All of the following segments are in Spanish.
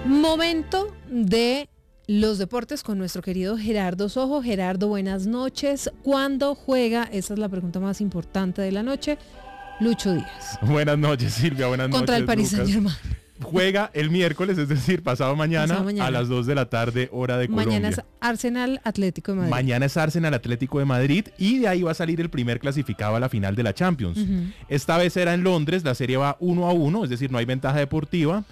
Momento de los deportes con nuestro querido Gerardo Sojo. Gerardo, buenas noches. ¿Cuándo juega? Esa es la pregunta más importante de la noche. Lucho Díaz. Buenas noches, Silvia. Buenas noches, contra el Paris Saint-Germain. Juega el miércoles, es decir, pasado mañana a las 2 de la tarde, hora de Colombia. Mañana es Arsenal Atlético de Madrid. Mañana es Arsenal Atlético de Madrid y de ahí va a salir el primer clasificado a la final de la Champions. Esta vez será en Londres, la serie va 1-1, es decir, no hay ventaja deportiva.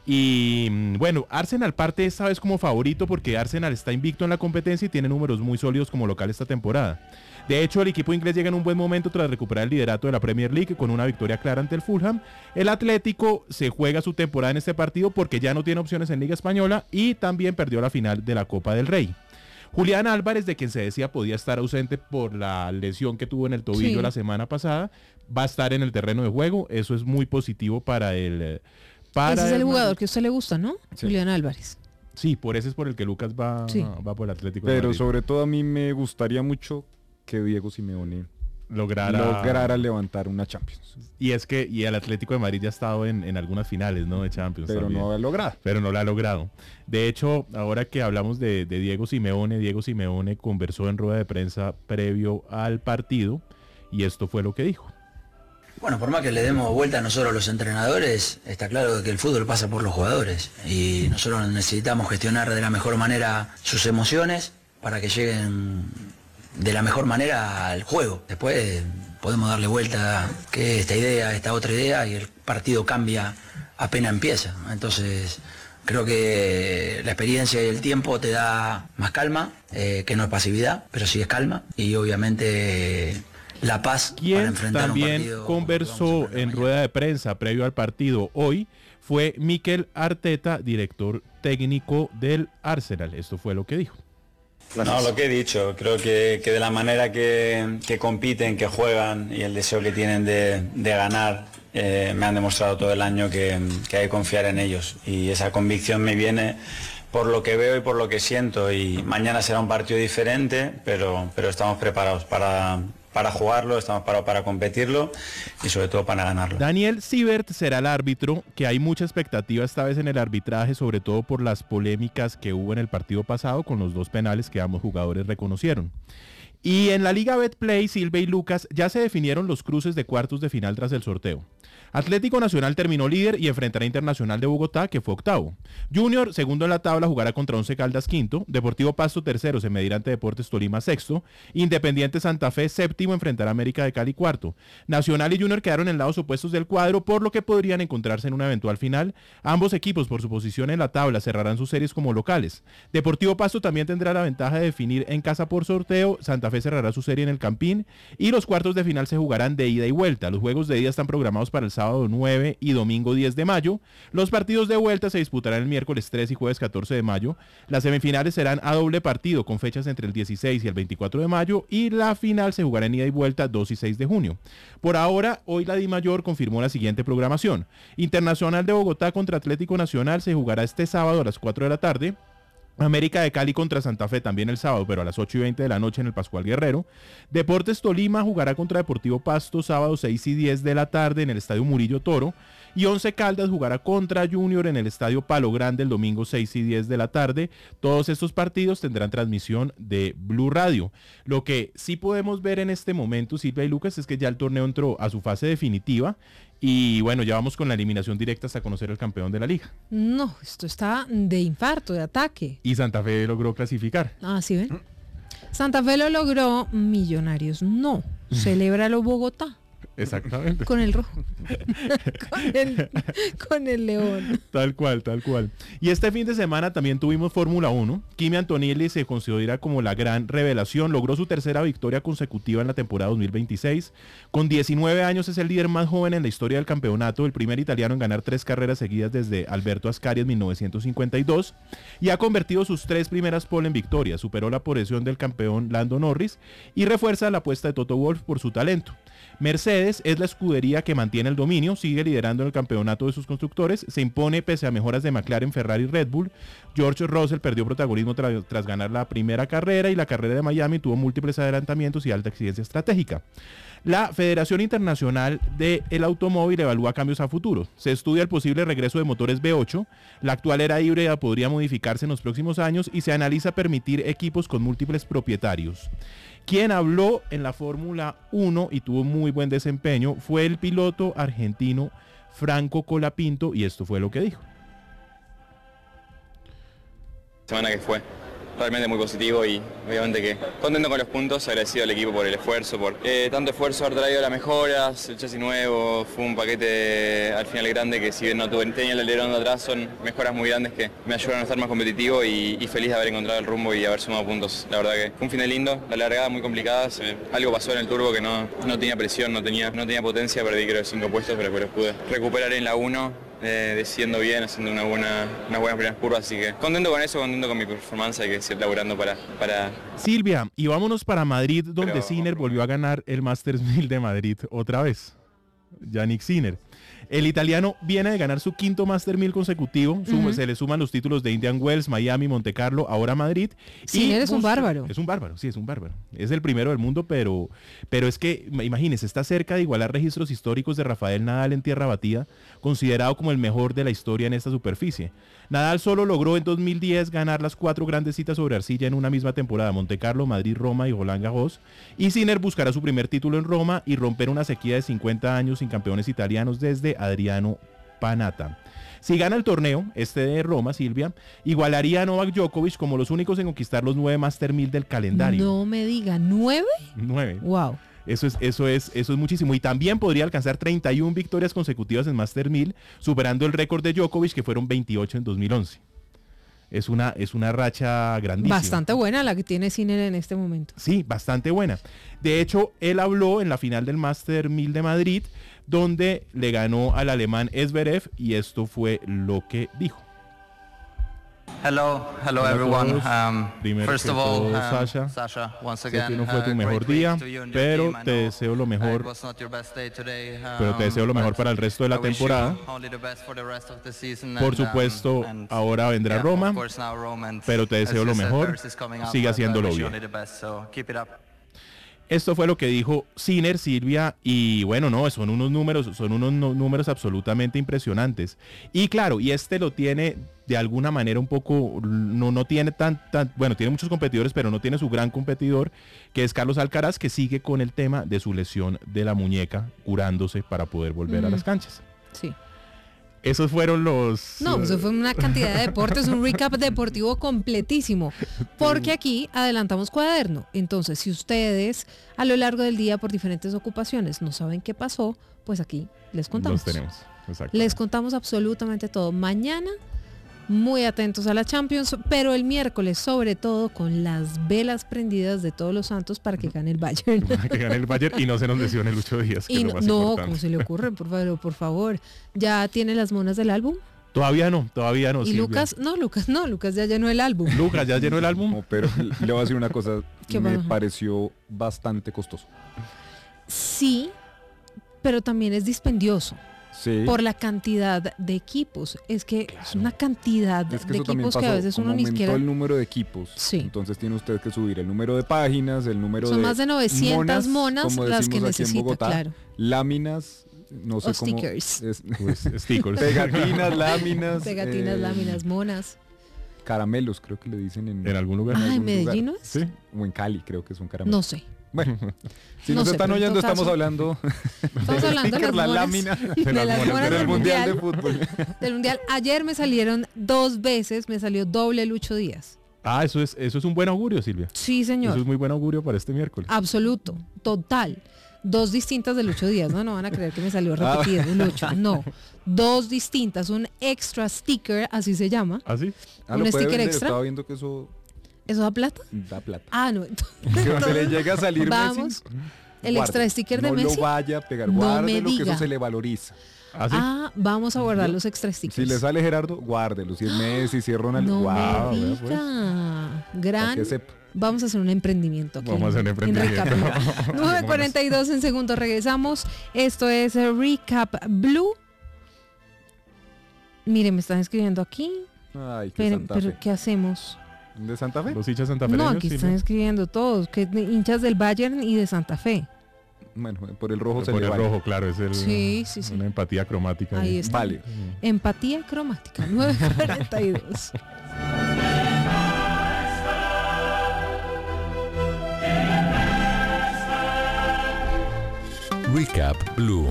Y bueno, Arsenal parte esta vez como favorito porque Arsenal está invicto en la competencia y tiene números muy sólidos como local esta temporada. De hecho, el equipo inglés llega en un buen momento tras recuperar el liderato de la Premier League con una victoria clara ante el Fulham. El Atlético se juega su temporada en este partido porque ya no tiene opciones en Liga Española y también perdió la final de la Copa del Rey. Julián Álvarez, de quien se decía podía estar ausente por la lesión que tuvo en el tobillo la semana pasada, va a estar en el terreno de juego. Eso es muy positivo para el... Ese es el jugador que a usted le gusta, ¿no? Sí. Julián Álvarez. Sí, por ese es por el que Lucas va por el Atlético de Madrid. Pero sobre todo a mí me gustaría mucho que Diego Simeone lograra levantar una Champions. Y es que el Atlético de Madrid ya ha estado en algunas finales, ¿no? De Champions. Pero también. No la ha logrado. De hecho, ahora que hablamos de Diego Simeone conversó en rueda de prensa previo al partido y esto fue lo que dijo. Bueno, por más que le demos vuelta a nosotros los entrenadores, está claro que el fútbol pasa por los jugadores y nosotros necesitamos gestionar de la mejor manera sus emociones para que lleguen de la mejor manera al juego. Después podemos darle vuelta que esta idea, esta otra idea y el partido cambia apenas empieza. Entonces creo que la experiencia y el tiempo te da más calma, que no es pasividad, pero sí es calma y obviamente... la paz para enfrentar un partido. Quien también conversó en rueda de prensa previo al partido hoy fue Mikel Arteta, director técnico del Arsenal. Esto fue lo que dijo. No, lo que he dicho, creo que de la manera que compiten, que juegan y el deseo que tienen de ganar, me han demostrado todo el año que hay que confiar en ellos y esa convicción me viene por lo que veo y por lo que siento y mañana será un partido diferente, pero estamos preparados para jugarlo, estamos preparados para competirlo y sobre todo para ganarlo. Daniel Siebert será el árbitro, que hay mucha expectativa esta vez en el arbitraje, sobre todo por las polémicas que hubo en el partido pasado con los 2 penales que ambos jugadores reconocieron. Y en la Liga Betplay, Silvia y Lucas, ya se definieron los cruces de cuartos de final tras el sorteo. Atlético Nacional terminó líder y enfrentará a Internacional de Bogotá, que fue octavo. Junior, segundo en la tabla, jugará contra Once Caldas quinto. Deportivo Pasto tercero, se medirá ante Deportes Tolima sexto. Independiente Santa Fe séptimo, enfrentará a América de Cali cuarto. Nacional y Junior quedaron en lados opuestos del cuadro, por lo que podrían encontrarse en una eventual final. Ambos equipos, por su posición en la tabla, cerrarán sus series como locales. Deportivo Pasto también tendrá la ventaja de definir en casa por sorteo. Santa Fe cerrará su serie en el Campín y los cuartos de final se jugarán de ida y vuelta. Los juegos de ida están programados para el sábado 9 y domingo 10 de mayo. Los partidos de vuelta se disputarán el miércoles 3 y jueves 14 de mayo. Las semifinales serán a doble partido con fechas entre el 16 y el 24 de mayo y la final se jugará en ida y vuelta 2 y 6 de junio. Por ahora, hoy la DIMAYOR confirmó la siguiente programación. Internacional de Bogotá contra Atlético Nacional se jugará este sábado a las 4 de la tarde. América de Cali contra Santa Fe también el sábado, pero a las 8:20 de la noche en el Pascual Guerrero. Deportes Tolima jugará contra Deportivo Pasto sábado 6 y 10 de la tarde en el Estadio Murillo Toro. Y Once Caldas jugará contra Junior en el Estadio Palo Grande el domingo 6 y 10 de la tarde. Todos estos partidos tendrán transmisión de Blue Radio. Lo que sí podemos ver en este momento, Silvia y Lucas, es que ya el torneo entró a su fase definitiva. Y bueno, ya vamos con la eliminación directa hasta conocer el campeón de la liga. No, esto está de infarto, de ataque. Y Santa Fe logró clasificar. Ah, ¿sí ven? Santa Fe lo logró, Millonarios no. Celébralo Bogotá. Exactamente. Con el rojo. con el león. Tal cual. Y este fin de semana también tuvimos Fórmula 1. Kimi Antonelli se considera como la gran revelación. Logró su tercera victoria consecutiva en la temporada 2026. Con 19 años es el líder más joven en la historia del campeonato, el primer italiano en ganar 3 carreras seguidas desde Alberto Ascari en 1952. Y ha convertido sus 3 primeras pole en victorias. Superó la posición del campeón Lando Norris y refuerza la apuesta de Toto Wolff por su talento. Mercedes es la escudería que mantiene el dominio, sigue liderando en el campeonato de sus constructores, se impone pese a mejoras de McLaren, Ferrari y Red Bull. George Russell perdió protagonismo tras ganar la primera carrera, y la carrera de Miami tuvo múltiples adelantamientos y alta exigencia estratégica. La Federación Internacional del Automóvil evalúa cambios a futuro. Se estudia el posible regreso de motores V8, la actual era híbrida podría modificarse en los próximos años y se analiza permitir equipos con múltiples propietarios. Quien habló en la Fórmula 1 y tuvo muy buen desempeño fue el piloto argentino Franco Colapinto, y esto fue lo que dijo. Semana que fue realmente muy positivo y obviamente que contento con los puntos, agradecido al equipo por el esfuerzo, por tanto esfuerzo haber traído las mejoras, el chasis nuevo, fue un paquete al final grande que si bien no tenía el alerón de atrás, son mejoras muy grandes que me ayudaron a estar más competitivo y feliz de haber encontrado el rumbo y haber sumado puntos. La verdad que fue un fin de lindo, la largada muy complicada, algo pasó en el turbo que no tenía presión, no tenía potencia, perdí creo 5 puestos, pero pude recuperar en la 1. Decidiendo bien, haciendo unas buenas primeras curvas, así que contento con eso, contento con mi performance, hay que seguir laburando para... Silvia, y vámonos para Madrid, donde Sinner volvió a ganar el Masters 1000 de Madrid otra vez. Yannick Sinner. El italiano viene de ganar su quinto Master 1000 consecutivo, se le suman los títulos de Indian Wells, Miami, Monte Carlo, ahora Madrid. Sinner es un bárbaro. Es un bárbaro, sí, es un bárbaro. Es el primero del mundo, pero es que, imagínense, está cerca de igualar registros históricos de Rafael Nadal en tierra batida, considerado como el mejor de la historia en esta superficie. Nadal solo logró en 2010 ganar las 4 grandes citas sobre arcilla en una misma temporada: Monte Carlo, Madrid, Roma y Roland Garros. Y Sinner buscará su primer título en Roma y romper una sequía de 50 años sin campeones italianos desde Adriano Panatta. Si gana el torneo, este de Roma, Silvia, igualaría a Novak Djokovic como los únicos en conquistar los 9 Master 1000 del calendario. No me diga, ¿9? 9. Wow. Eso es muchísimo. Y también podría alcanzar 31 victorias consecutivas en Master 1000, superando el récord de Djokovic, que fueron 28 en 2011. Es una racha grandísima. Bastante buena la que tiene Sinner en este momento. Sí, bastante buena. De hecho, él habló en la final del Master 1000 de Madrid, donde le ganó al alemán Zverev, y esto fue lo que dijo. Hello everyone. First of all, Sasha, once again, sé que no fue tu mejor día, pero te deseo lo mejor. Pero te deseo lo mejor para el resto de la temporada. Por supuesto, ahora vendrá Roma, pero te deseo lo mejor. Sigue haciéndolo bien. Esto fue lo que dijo Sinner, Silvia, y bueno, no, son unos números absolutamente impresionantes. Y claro, y este lo tiene de alguna manera un poco, no tiene bueno, tiene muchos competidores, pero no tiene su gran competidor, que es Carlos Alcaraz, que sigue con el tema de su lesión de la muñeca, curándose para poder volver a las canchas. Sí. Esos fueron los... No, eso fue una cantidad de deportes, un recap deportivo completísimo, porque aquí adelantamos cuaderno. Entonces, si ustedes a lo largo del día por diferentes ocupaciones no saben qué pasó, pues aquí les contamos. Los tenemos, exacto. Les contamos absolutamente todo. Mañana, muy atentos a la Champions, pero el miércoles sobre todo con las velas prendidas de todos los santos para que gane el Bayern. Para que gane el Bayern y no se nos lesione Lucho Díaz. Y no, ¿cómo se le ocurre? Por favor. ¿Ya tiene las monas del álbum? Todavía no. ¿Y Silvia. Lucas ya llenó el álbum. Lucas ya llenó el álbum. No, pero le voy a decir una cosa, me pareció bastante costoso. Sí, pero también es dispendioso. Sí. Por la cantidad de equipos. Es que es una cantidad de equipos que a veces uno ni siquiera... el número de equipos. Sí. Entonces tiene usted que subir el número de páginas, el número Son de... más de 900 monas las que necesita, claro. Láminas, no sé cómo... stickers. Pues, stickers. Pegatinas, láminas. Láminas, monas. Caramelos, creo que le dicen en algún lugar. ¿En Medellín no es? Sí. O en Cali, creo que es un caramelo. No sé. Bueno, si no nos sé, están pero en oyendo, todo estamos caso, hablando de la lámina de las monas del Mundial de Fútbol. Del Mundial. Ayer me salieron 2 veces, me salió doble Lucho Díaz. Ah, eso es un buen augurio, Silvia. Sí, señor. Eso es muy buen augurio para este miércoles. Absoluto, total. 2 distintas de Lucho Díaz, no van a creer que me salió repetido Lucho, no. 2 distintas, un extra sticker, así se llama. ¿Ah, sí? Un sticker extra. Estaba viendo que eso da plata. Da plata. Ah, no. Que donde le llega a salir vamos. Messi, El guarde. extra sticker de no Messi. No lo vaya a pegar, No guárdelo, me que diga. eso se le valoriza. ¿Ah, sí? Vamos a guardar los extra stickers. Si le sale Gerardo, guárdelo. Si es Messi, si es Ronaldo, No guau, me vea, pues. diga. Gran Para que sepa. Vamos a hacer un emprendimiento aquí. Vamos a hacer un emprendimiento. 9:42 en segundos regresamos. Esto es Recap Blue. Mire, me están escribiendo aquí. Ay, Pero ¿qué hacemos? ¿De Santa Fe? Los hinchas santafesinos. No, aquí están escribiendo todos, que hinchas del Bayern y de Santa Fe. Bueno, por el rojo se por le el vale. rojo, claro, es Sí. una empatía cromática. Ahí está. Vale. Empatía cromática, 9:42. Recap Blue.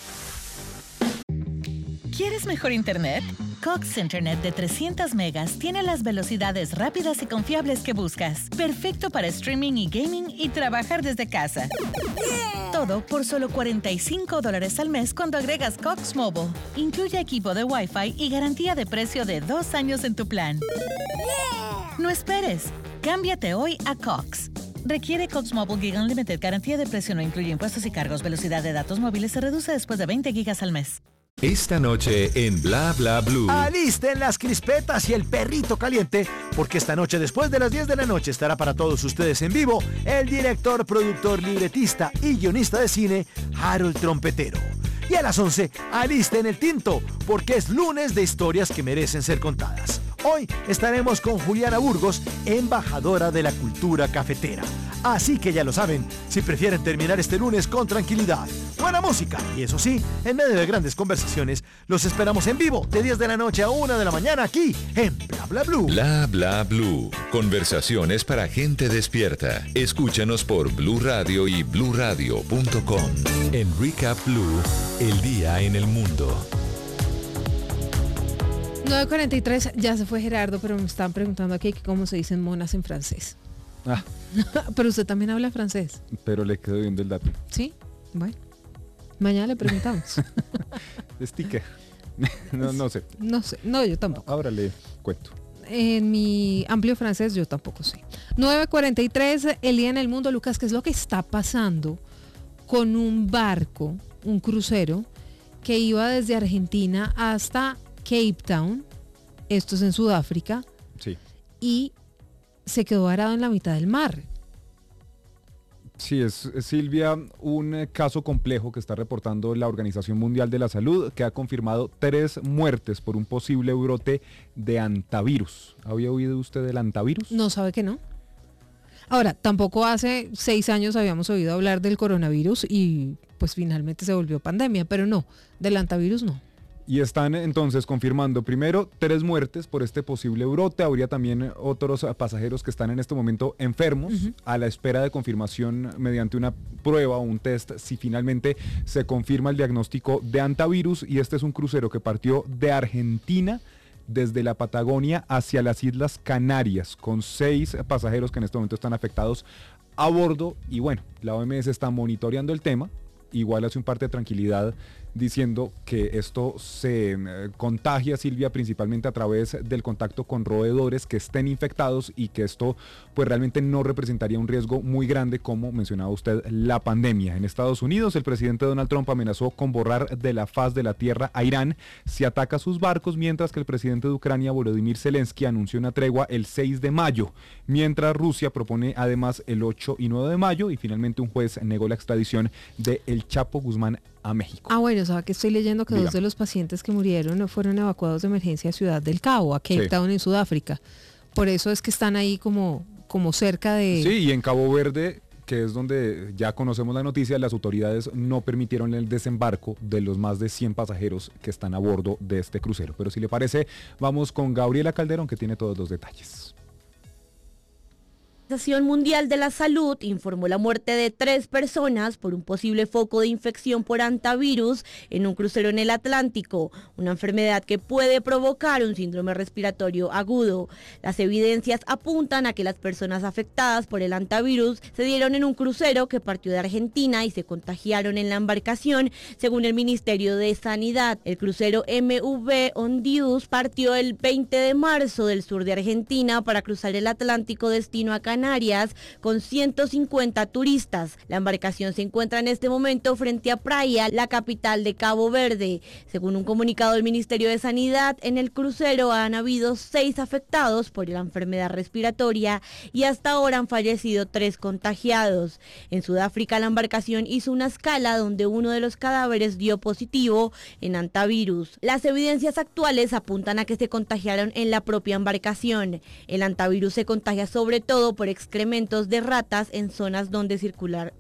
¿Quieres mejor internet? Cox Internet de 300 megas tiene las velocidades rápidas y confiables que buscas. Perfecto para streaming y gaming y trabajar desde casa. Todo por solo $45 al mes cuando agregas Cox Mobile. Incluye equipo de Wi-Fi y garantía de precio de 2 años en tu plan. No esperes. Cámbiate hoy a Cox. Requiere Cox Mobile Gig Unlimited. Garantía de precio no incluye impuestos y cargos. Velocidad de datos móviles se reduce después de 20 gigas al mes. Esta noche en Bla Bla Blue. Alisten las crispetas y el perrito caliente, porque esta noche después de las 10 de la noche estará para todos ustedes en vivo el director, productor, libretista y guionista de cine, Harold Trompetero. Y a las 11, alisten el tinto, porque es lunes de historias que merecen ser contadas. Hoy estaremos con Juliana Burgos, embajadora de la cultura cafetera. Así que ya lo saben, si prefieren terminar este lunes con tranquilidad, buena música y eso sí, en medio de grandes conversaciones, los esperamos en vivo de 10 de la noche a 1 de la mañana aquí en Bla Bla Blue. Bla Bla Blue. Conversaciones para gente despierta. Escúchanos por Blue Radio y bluradio.com. En Recap Blue, el día en el mundo. 9:43, ya se fue Gerardo, pero me están preguntando aquí que cómo se dicen monas en francés. Ah, Pero usted también habla francés, pero le quedó viendo el dato. ¿sí? Bueno, mañana le preguntamos. Sticker. No sé. No sé, no, yo tampoco. Ahora le cuento. En mi amplio francés yo tampoco sé. 9:43, el día en el mundo. Lucas, ¿qué es lo que está pasando con un barco, un crucero, que iba desde Argentina hasta Cape Town, esto es en Sudáfrica, Sí. y se quedó varado en la mitad del mar? Sí, es Silvia, un caso complejo que está reportando la Organización Mundial de la Salud, que ha confirmado 3 muertes por un posible brote de hantavirus. ¿Había oído usted del hantavirus? No, sabe que no. Ahora, tampoco hace 6 años habíamos oído hablar del coronavirus y pues finalmente se volvió pandemia, pero no, del hantavirus no. Y están entonces confirmando primero 3 muertes por este posible brote. Habría también otros pasajeros que están en este momento enfermos, a la espera de confirmación mediante una prueba o un test si finalmente se confirma el diagnóstico de hantavirus. Y este es un crucero que partió de Argentina desde la Patagonia hacia las Islas Canarias, con 6 pasajeros que en este momento están afectados a bordo. Y bueno, la OMS está monitoreando el tema. Igual hace un parte de tranquilidad diciendo que esto se contagia, Silvia, principalmente a través del contacto con roedores que estén infectados y que esto pues realmente no representaría un riesgo muy grande, como mencionaba usted, la pandemia. En Estados Unidos, el presidente Donald Trump amenazó con borrar de la faz de la tierra a Irán si ataca sus barcos, mientras que el presidente de Ucrania, Volodymyr Zelensky, anunció una tregua el 6 de mayo, mientras Rusia propone además el 8 y 9 de mayo, y finalmente un juez negó la extradición de El Chapo Guzmán a México. Ah, bueno, ¿sabe que estoy leyendo que Dígame. 2 de los pacientes que murieron fueron evacuados de emergencia a Ciudad del Cabo, a Cape Sí. Town en Sudáfrica? Por eso es que están ahí como cerca de... Sí, y en Cabo Verde, que es donde ya conocemos la noticia, las autoridades no permitieron el desembarco de los más de 100 pasajeros que están a bordo de este crucero. Pero si le parece, vamos con Gabriela Calderón, que tiene todos los detalles. La Organización Mundial de la Salud informó la muerte de 3 personas por un posible foco de infección por hantavirus en un crucero en el Atlántico, una enfermedad que puede provocar un síndrome respiratorio agudo. Las evidencias apuntan a que las personas afectadas por el hantavirus se dieron en un crucero que partió de Argentina y se contagiaron en la embarcación, según el Ministerio de Sanidad. El crucero MV Ondius partió el 20 de marzo del sur de Argentina para cruzar el Atlántico destino a Canarias Canarias con 150 turistas. La embarcación se encuentra en este momento frente a Praia, la capital de Cabo Verde. Según un comunicado del Ministerio de Sanidad, en el crucero han habido 6 afectados por la enfermedad respiratoria y hasta ahora han fallecido 3 contagiados. En Sudáfrica, la embarcación hizo una escala donde uno de los cadáveres dio positivo en antivirus. Las evidencias actuales apuntan a que se contagiaron en la propia embarcación. El antivirus se contagia sobre todo por excrementos de ratas en zonas donde circula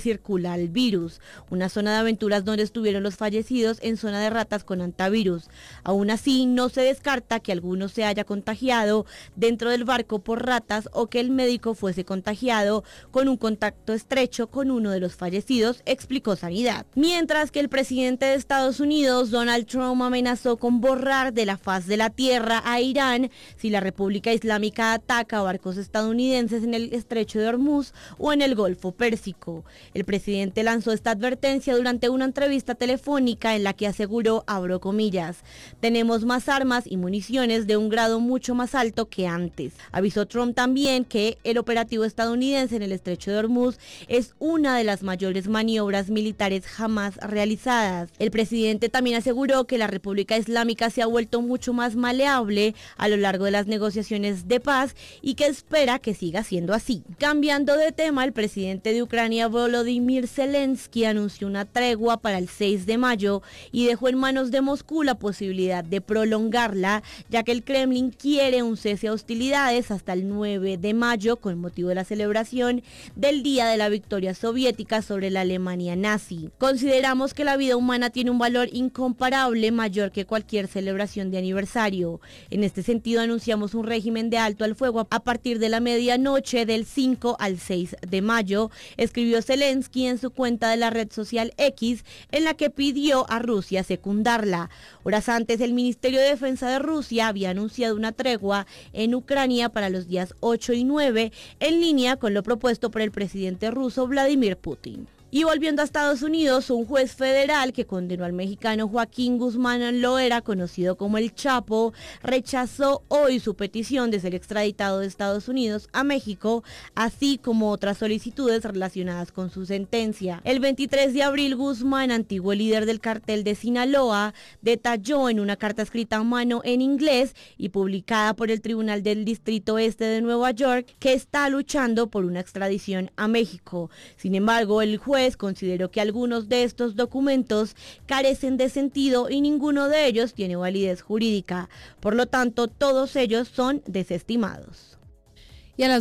el virus. Una zona de aventuras donde estuvieron los fallecidos en zona de ratas con antivirus. Aún así, no se descarta que alguno se haya contagiado dentro del barco por ratas o que el médico fuese contagiado con un contacto estrecho con uno de los fallecidos, explicó Sanidad. Mientras que el presidente de Estados Unidos, Donald Trump, amenazó con borrar de la faz de la tierra a Irán si la República Islámica ataca barcos estadounidenses en el estrecho de Hormuz o en el Golfo Pérsico. El presidente lanzó esta advertencia durante una entrevista telefónica en la que aseguró, abro comillas, tenemos más armas y municiones de un grado mucho más alto que antes. Avisó Trump también que el operativo estadounidense en el estrecho de Hormuz es una de las mayores maniobras militares jamás realizadas. El presidente también aseguró que la República Islámica se ha vuelto mucho más maleable a lo largo de las negociaciones de paz y que espera que siga siendo así. Cambiando de tema, el presidente de Ucrania, Volodymyr Zelensky, anunció una tregua para el 6 de mayo y dejó en manos de Moscú la posibilidad de prolongarla, ya que el Kremlin quiere un cese de hostilidades hasta el 9 de mayo con motivo de la celebración del Día de la Victoria Soviética sobre la Alemania nazi. Consideramos que la vida humana tiene un valor incomparable mayor que cualquier celebración de aniversario. En este sentido, anunciamos un régimen de alto al fuego a partir de la medianoche del 5 al 6 de mayo, escribió Zelensky en su cuenta de la red social X, en la que pidió a Rusia secundarla. Horas antes, el Ministerio de Defensa de Rusia había anunciado una tregua en Ucrania para los días 8 y 9, en línea con lo propuesto por el presidente ruso Vladimir Putin. Y volviendo a Estados Unidos, un juez federal que condenó al mexicano Joaquín Guzmán Loera, conocido como El Chapo, rechazó hoy su petición de ser extraditado de Estados Unidos a México, así como otras solicitudes relacionadas con su sentencia. El 23 de abril, Guzmán, antiguo líder del cartel de Sinaloa, detalló en una carta escrita a mano en inglés y publicada por el Tribunal del Distrito Este de Nueva York que está luchando por una extradición a México. Sin embargo, el juez consideró que algunos de estos documentos carecen de sentido y ninguno de ellos tiene validez jurídica. Por lo tanto, todos ellos son desestimados. Y a las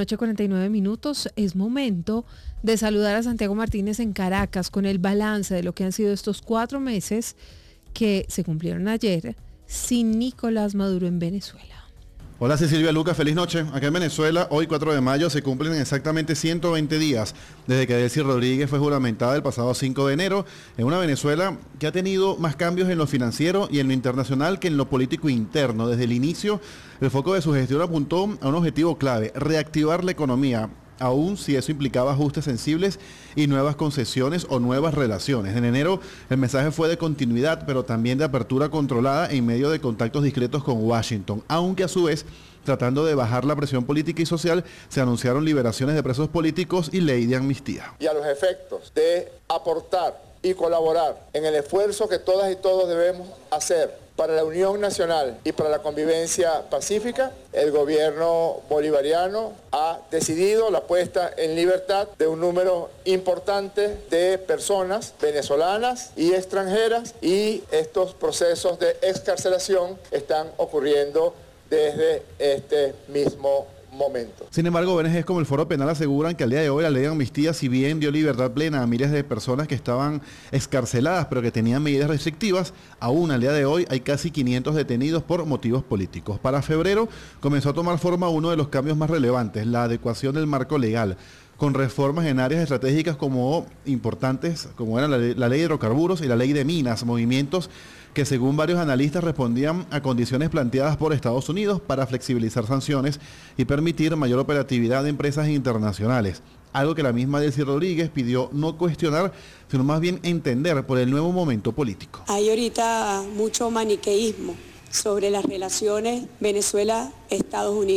9:49 es momento de saludar a Santiago Martínez en Caracas con el balance de lo que han sido estos 4 meses que se cumplieron ayer sin Nicolás Maduro en Venezuela. Hola Cecilia Lucas, feliz noche. Acá en Venezuela, hoy 4 de mayo, se cumplen exactamente 120 días desde que Delcy Rodríguez fue juramentada el pasado 5 de enero en una Venezuela que ha tenido más cambios en lo financiero y en lo internacional que en lo político interno. Desde el inicio, el foco de su gestión apuntó a un objetivo clave: reactivar la economía, aun si eso implicaba ajustes sensibles y nuevas concesiones o nuevas relaciones. En enero el mensaje fue de continuidad, pero también de apertura controlada en medio de contactos discretos con Washington, aunque a su vez, tratando de bajar la presión política y social, se anunciaron liberaciones de presos políticos y ley de amnistía. Y a los efectos de aportar y colaborar en el esfuerzo que todas y todos debemos hacer para la unión nacional y para la convivencia pacífica, el gobierno bolivariano ha decidido la puesta en libertad de un número importante de personas venezolanas y extranjeras, y estos procesos de excarcelación están ocurriendo desde este mismo momento. Sin embargo, ONGs como el Foro Penal aseguran que al día de hoy la ley de amnistía, si bien dio libertad plena a miles de personas que estaban excarceladas pero que tenían medidas restrictivas, aún al día de hoy hay casi 500 detenidos por motivos políticos. Para febrero comenzó a tomar forma uno de los cambios más relevantes: la adecuación del marco legal, con reformas en áreas estratégicas como importantes, como eran la ley de hidrocarburos y la ley de minas, movimientos que según varios analistas respondían a condiciones planteadas por Estados Unidos para flexibilizar sanciones y permitir mayor operatividad de empresas internacionales. Algo que la misma Delcy Rodríguez pidió no cuestionar, sino más bien entender por el nuevo momento político. Hay ahorita mucho maniqueísmo sobre las relaciones Venezuela-Estados Unidos.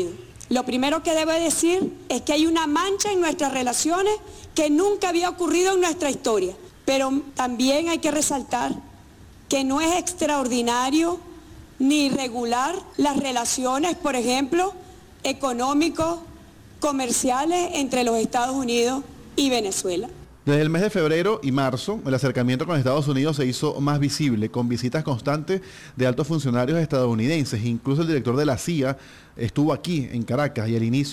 Lo primero que debo decir es que hay una mancha en nuestras relaciones que nunca había ocurrido en nuestra historia. Pero también hay que resaltar que no es extraordinario ni irregular las relaciones, por ejemplo, económicos, comerciales entre los Estados Unidos y Venezuela. Desde el mes de febrero y marzo, el acercamiento con Estados Unidos se hizo más visible, con visitas constantes de altos funcionarios estadounidenses. Incluso el director de la CIA estuvo aquí, en Caracas,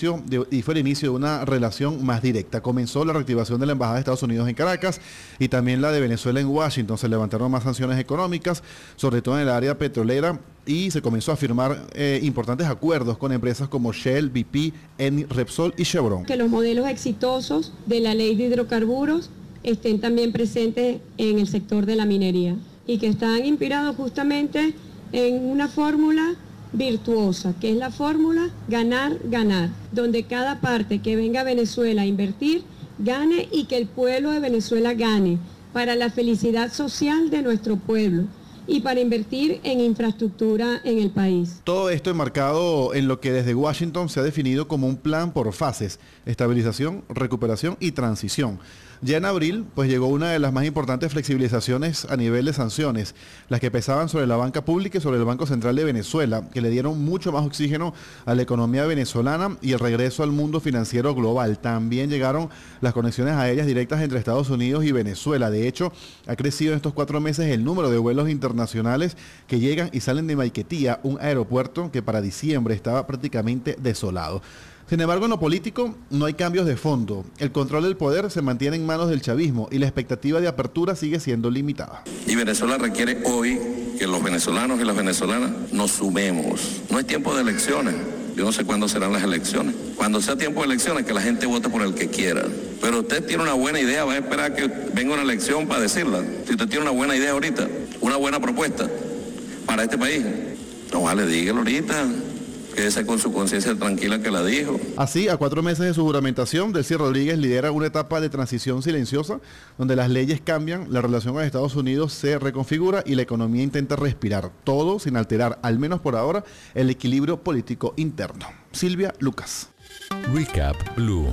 y fue el inicio de una relación más directa. Comenzó la reactivación de la Embajada de Estados Unidos en Caracas y también la de Venezuela en Washington. Se levantaron más sanciones económicas, sobre todo en el área petrolera, y se comenzó a firmar importantes acuerdos con empresas como Shell, BP, Eni, Repsol y Chevron. Que los modelos exitosos de la ley de hidrocarburos estén también presentes en el sector de la minería y que están inspirados justamente en una fórmula virtuosa, que es la fórmula ganar-ganar, donde cada parte que venga a Venezuela a invertir gane y que el pueblo de Venezuela gane para la felicidad social de nuestro pueblo y para invertir en infraestructura en el país. Todo esto enmarcado en lo que desde Washington se ha definido como un plan por fases: estabilización, recuperación y transición. Ya en abril, pues llegó una de las más importantes flexibilizaciones a nivel de sanciones, las que pesaban sobre la banca pública y sobre el Banco Central de Venezuela, que le dieron mucho más oxígeno a la economía venezolana y el regreso al mundo financiero global. También llegaron las conexiones aéreas directas entre Estados Unidos y Venezuela. De hecho, ha crecido en estos 4 meses el número de vuelos internacionales que llegan y salen de Maiquetía, un aeropuerto que para diciembre estaba prácticamente desolado. Sin embargo, en lo político no hay cambios de fondo. El control del poder se mantiene en manos del chavismo y la expectativa de apertura sigue siendo limitada. Y Venezuela requiere hoy que los venezolanos y las venezolanas nos sumemos. No es tiempo de elecciones. Yo no sé cuándo serán las elecciones. Cuando sea tiempo de elecciones, que la gente vote por el que quiera. Pero usted tiene una buena idea, va a esperar que venga una elección para decirla. Si usted tiene una buena idea ahorita, una buena propuesta para este país, no vale, dígalo ahorita. Quédese con su conciencia tranquila que la dijo. Así, a 4 meses de su juramentación, Delcy Rodríguez lidera una etapa de transición silenciosa, donde las leyes cambian, la relación con Estados Unidos se reconfigura y la economía intenta respirar, todo sin alterar, al menos por ahora, el equilibrio político interno. Silvia Lucas. Recap Blue.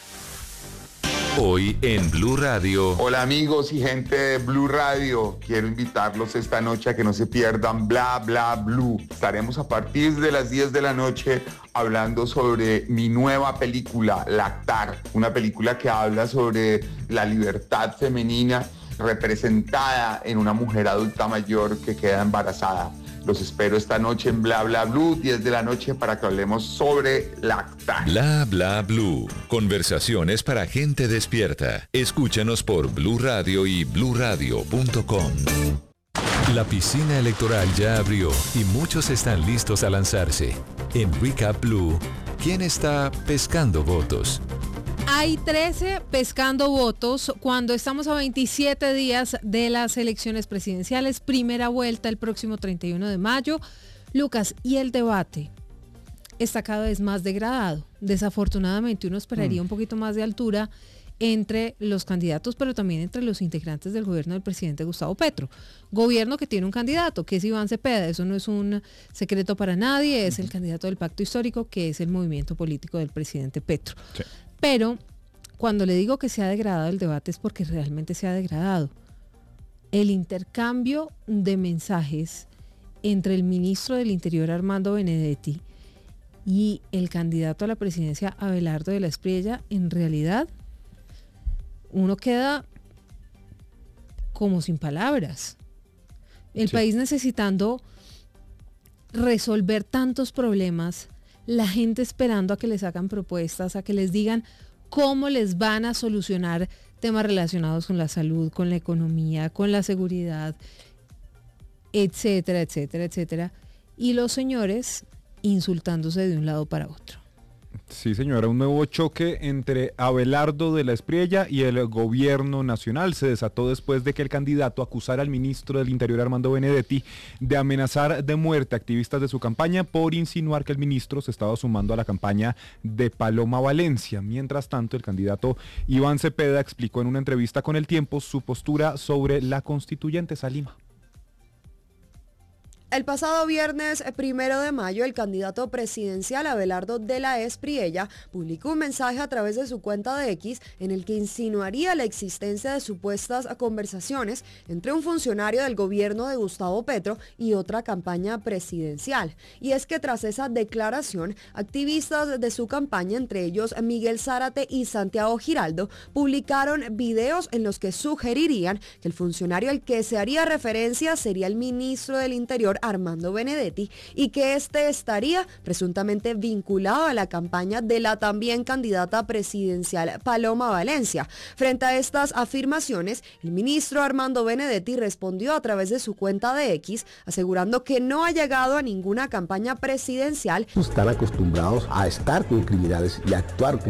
Hoy en Blue Radio. Hola amigos y gente de Blue Radio. Quiero invitarlos esta noche a que no se pierdan Bla Bla Blue. Estaremos a partir de las 10 de la noche hablando sobre mi nueva película, Lactar. Una película que habla sobre la libertad femenina representada en una mujer adulta mayor que queda embarazada. Los espero esta noche en Bla Bla Blue, 10 de la noche, para que hablemos sobre Lactar. Bla Bla Blue. Conversaciones para gente despierta. Escúchanos por Blue Radio y bluradio.com. La piscina electoral ya abrió y muchos están listos a lanzarse. En Recap Blue, ¿quién está pescando votos? Hay 13 pescando votos cuando estamos a 27 días de las elecciones presidenciales, primera vuelta el próximo 31 de mayo. Lucas, y el debate está cada vez más degradado. Desafortunadamente uno esperaría un poquito más de altura entre los candidatos, pero también entre los integrantes del gobierno del presidente Gustavo Petro. Gobierno que tiene un candidato, que es Iván Cepeda, eso no es un secreto para nadie, es el candidato del Pacto Histórico, que es el movimiento político del presidente Petro. Sí. Pero cuando le digo que se ha degradado el debate es porque realmente se ha degradado. El intercambio de mensajes entre el ministro del Interior Armando Benedetti y el candidato a la presidencia Abelardo de la Espriella, en realidad uno queda como sin palabras. El país necesitando resolver tantos problemas, la gente esperando a que les hagan propuestas, a que les digan cómo les van a solucionar temas relacionados con la salud, con la economía, con la seguridad, etcétera, etcétera, etcétera. Y los señores insultándose de un lado para otro. Sí, señora, un nuevo choque entre Abelardo de la Espriella y el gobierno nacional se desató después de que el candidato acusara al ministro del Interior Armando Benedetti de amenazar de muerte a activistas de su campaña por insinuar que el ministro se estaba sumando a la campaña de Paloma Valencia. Mientras tanto, el candidato Iván Cepeda explicó en una entrevista con El Tiempo su postura sobre la constituyente Salima. El pasado viernes 1 de mayo, el candidato presidencial Abelardo de la Espriella publicó un mensaje a través de su cuenta de X en el que insinuaría la existencia de supuestas conversaciones entre un funcionario del gobierno de Gustavo Petro y otra campaña presidencial. Y es que tras esa declaración, activistas de su campaña, entre ellos Miguel Zárate y Santiago Giraldo, publicaron videos en los que sugerirían que el funcionario al que se haría referencia sería el ministro del Interior, Armando Benedetti, y que este estaría presuntamente vinculado a la campaña de la también candidata presidencial Paloma Valencia. Frente a estas afirmaciones, el ministro Armando Benedetti respondió a través de su cuenta de X, asegurando que no ha llegado a ninguna campaña presidencial. Están acostumbrados a estar con criminales y a actuar con